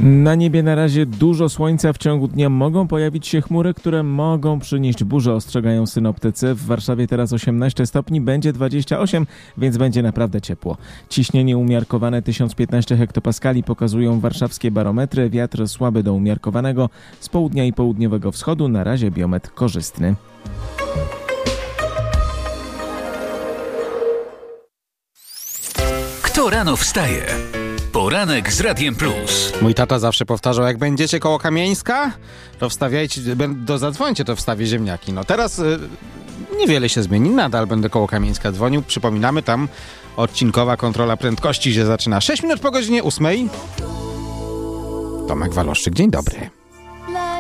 Na niebie na razie dużo słońca. W ciągu dnia mogą pojawić się chmury, które mogą przynieść burzę, ostrzegają synoptycy. W Warszawie teraz 18 stopni, będzie 28, więc będzie naprawdę ciepło. Ciśnienie umiarkowane 1015 hektopaskali pokazują warszawskie barometry. Wiatr słaby do umiarkowanego z południa i południowego wschodu. Na razie biometr korzystny. Kto rano wstaje? Poranek z Radiem Plus. Mój tata zawsze powtarzał, jak będziecie koło Kamieńska, to wstawiajcie, zadzwońcie, to wstawię ziemniaki. No teraz niewiele się zmieni, nadal będę koło Kamieńska dzwonił. Przypominamy, tam odcinkowa kontrola prędkości się zaczyna 6 minut po godzinie 8. Tomek Waloszczyk, dzień dobry.